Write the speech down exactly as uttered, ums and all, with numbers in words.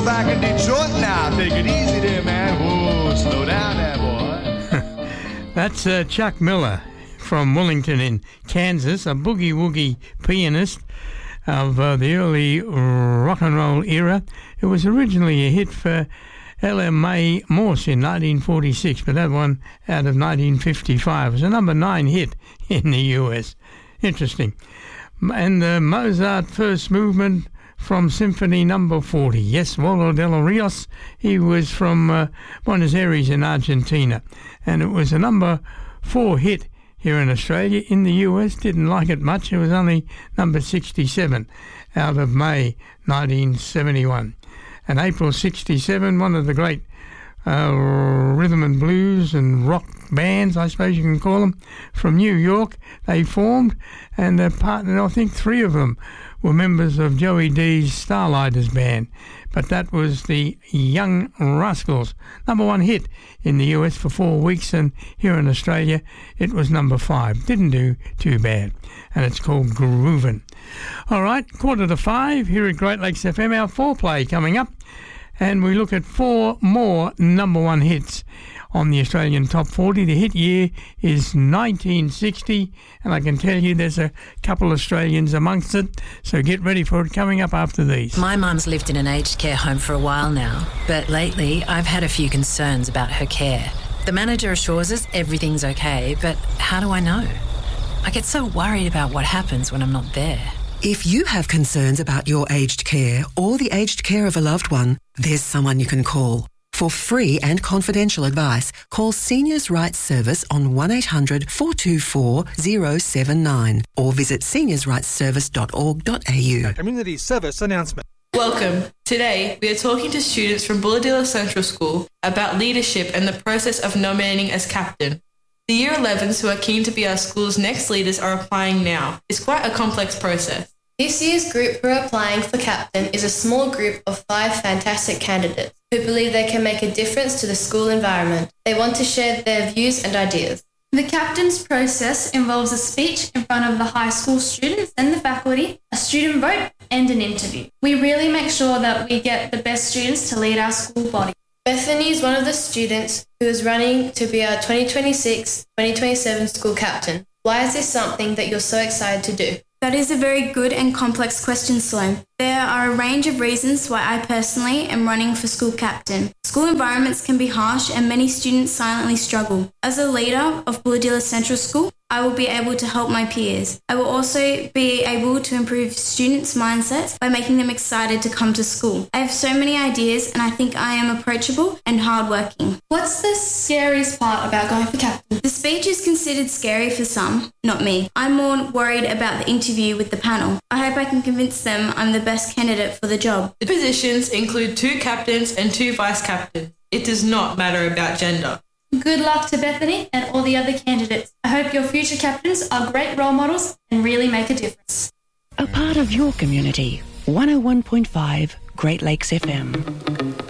back in Detroit now. Take it easy there, man. Whoa, slow down there, boy. That's uh, Chuck Miller from Willington in Kansas, a boogie-woogie pianist of uh, the early rock and roll era. It was originally a hit for L M A Morse in nineteen forty-six, but that one out of nineteen fifty-five. It was a number nine hit in the U S. Interesting. And the Mozart First Movement from Symphony Number forty. Yes, Waldo de los Rios. He was from uh, Buenos Aires in Argentina. And it was a number four hit here in Australia. In the U S, didn't like it much. It was only number sixty-seven out of May nineteen seventy-one. And April sixty-seven, one of the great uh, rhythm and blues and rock bands, I suppose you can call them, from New York, they formed, and their partner, I think three of them were members of Joey D's Starlighters band. But that was the Young Rascals. Number one hit in the U S for four weeks, and here in Australia it was number five. Didn't do too bad. And it's called Groovin'. All right, quarter to five here at Great Lakes F M, our foreplay coming up. And we look at four more number one hits on the Australian Top forty. The hit year is nineteen sixty, and I can tell you there's a couple Australians amongst it, so get ready for it coming up after these. My mum's lived in an aged care home for a while now, but lately I've had a few concerns about her care. The manager assures us everything's okay, but how do I know? I get so worried about what happens when I'm not there. If you have concerns about your aged care or the aged care of a loved one, there's someone you can call. For free and confidential advice, call Seniors' Rights Service on one eight hundred four two four zero seven nine or visit seniors rights service dot org dot a u. Community service announcement. Welcome. Today, we are talking to students from Bulahdelah Central School about leadership and the process of nominating as captain. The Year elevens who are keen to be our school's next leaders are applying now. It's quite a complex process. This year's group who are applying for captain is a small group of five fantastic candidates who believe they can make a difference to the school environment. They want to share their views and ideas. The captain's process involves a speech in front of the high school students and the faculty, a student vote, and an interview. We really make sure that we get the best students to lead our school body. Bethany is one of the students who is running to be our twenty twenty-six twenty twenty-seven school captain. Why is this something that you're so excited to do? That is a very good and complex question, Sloan. There are a range of reasons why I personally am running for school captain. School environments can be harsh and many students silently struggle. As a leader of Bulahdelah Central School, I will be able to help my peers. I will also be able to improve students' mindsets by making them excited to come to school. I have so many ideas and I think I am approachable and hardworking. What's the scariest part about going for captain? The speech is considered scary for some, not me. I'm more worried about the interview with the panel. I hope I can convince them I'm the best candidate for the job. The positions include two captains and two vice captains. It does not matter about gender. Good luck to Bethany and all the other candidates. I hope your future captains are great role models and really make a difference. A part of your community. one oh one point five Great Lakes F M.